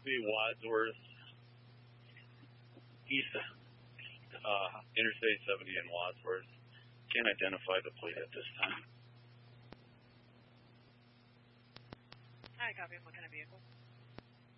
be Wadsworth, east Interstate 70 in Wadsworth. Can't identify the plate at this time. Hi, copy. What kind of vehicle?